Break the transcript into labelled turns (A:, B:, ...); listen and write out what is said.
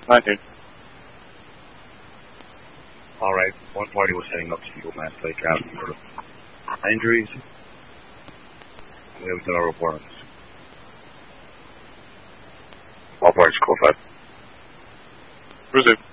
A: 19.
B: Alright, one party was heading up to Eagle Mass Lake after injuries. We haven't done our report on this.
A: All parties, call 5. Proceed.